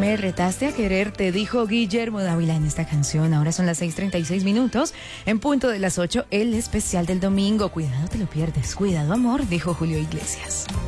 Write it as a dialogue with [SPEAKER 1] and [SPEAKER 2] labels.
[SPEAKER 1] Me retaste a querer, te dijo Guillermo Dávila en esta canción. Ahora son las 6:36. En punto de las 8, el especial del domingo. Cuidado, te lo pierdes. Cuidado, amor, dijo Julio Iglesias.